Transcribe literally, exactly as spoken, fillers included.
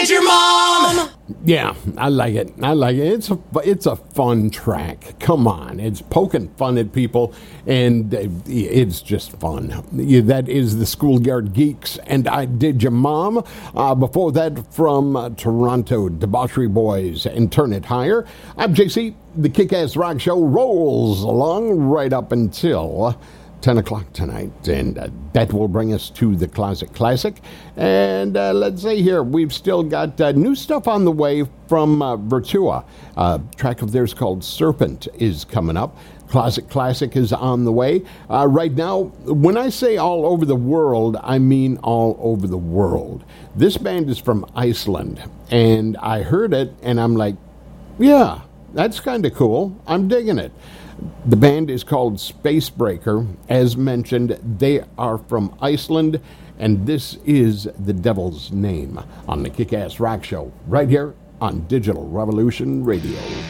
and your mom. Yeah, I like it. I like it. It's a it's a fun track. Come on, it's poking fun at people, and uh, it's just fun. Yeah, that is the Schoolyard Geeks, and I Did Your Mom. Uh, before that, from uh, Toronto, Debauchery Boys and Turn It Higher. I'm J C. The Kick-Ass Rock Show rolls along right up until ten o'clock tonight, and uh, that will bring us to the Closet Classic. And uh, let's see here, we've still got uh, new stuff on the way from uh, Virtua. Uh, track of theirs called Serpent is coming up. Closet Classic is on the way. Uh, right now, when I say all over the world, I mean all over the world. This band is from Iceland, and I heard it, and I'm like, yeah, that's kind of cool. I'm digging it. The band is called Space Breaker. As mentioned, they are from Iceland, and this is The Devil's Name on the Kick-Ass Rock Show, right here on Digital Revolution Radio.